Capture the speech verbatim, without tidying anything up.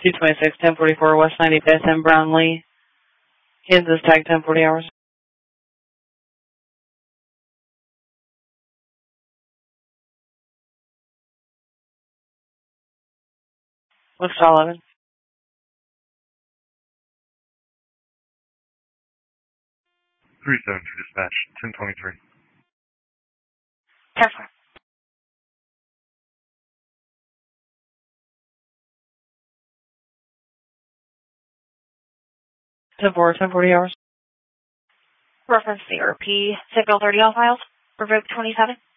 two twenty-six, ten forty-four, West ninety-fifth and Brownlee, Kansas, tag ten forty hours. Wichita eleven. three seven two dispatch, ten twenty-three. ten four. ten four, ten forty hours. Reference C R P, signal thirty all files, revoke twenty-seven.